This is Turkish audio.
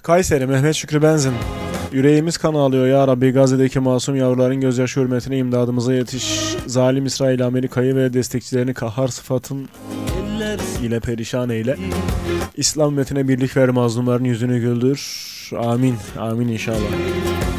Kayseri Mehmet Şükrü Benzin. Yüreğimiz kan ağlıyor ya Rabbi, Gazze'deki masum yavruların gözyaşı hürmetine imdadımıza yetiş. Zalim İsrail Amerika'yı ve destekçilerini kahhar sıfatın ile perişan eyle. İslam ümmetine birlik ver, mazlumların yüzünü güldür. Amin. Amin inşallah.